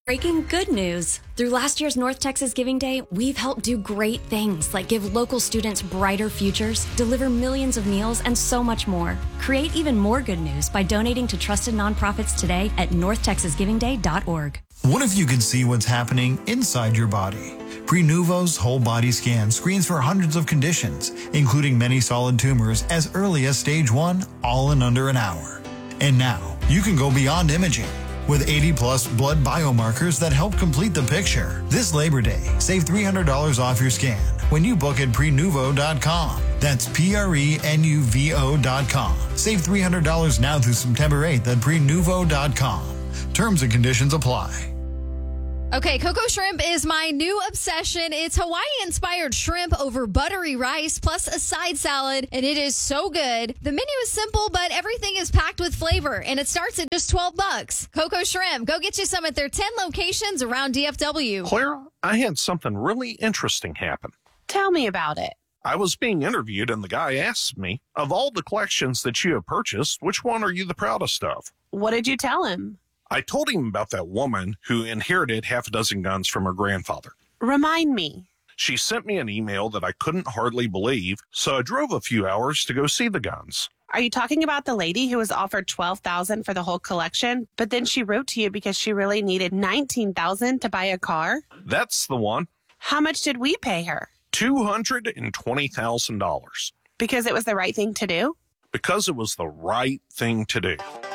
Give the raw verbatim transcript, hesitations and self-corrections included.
Breaking good news. Through last year's North Texas Giving Day, we've helped do great things like give local students brighter futures, deliver millions of meals, and so much more. Create even more good news by donating to trusted nonprofits today at north texas giving day dot org. What if you could see what's happening inside your body? Prenuvo's whole body scan screens for hundreds of conditions, including many solid tumors as early as stage one, all in under an hour. And now, you can go beyond imaging. With eighty plus blood biomarkers that help complete the picture. This Labor Day, save three hundred dollars off your scan when you book at prenuvo dot com. That's P R E N U V O dot com. Save three hundred dollars now through September eighth at prenuvo dot com. Terms and conditions apply. Okay, Coco Shrimp is my new obsession. It's Hawaii-inspired shrimp over buttery rice plus a side salad, and it is so good. The menu is simple, but everything is packed with flavor, and it starts at just twelve bucks. Coco Shrimp, go get you some at their ten locations around D F W. Clara, I had something really interesting happen. Tell me about it. I was being interviewed, and the guy asked me, of all the collections that you have purchased, which one are you the proudest of? What did you tell him? I told him about that woman who inherited half a dozen guns from her grandfather. Remind me. She sent me an email that I couldn't hardly believe, so I drove a few hours to go see the guns. Are you talking about the lady who was offered twelve thousand dollars for the whole collection, but then she wrote to you because she really needed nineteen thousand dollars to buy a car? That's the one. How much did we pay her? two hundred twenty thousand dollars. Because it was the right thing to do? Because it was the right thing to do.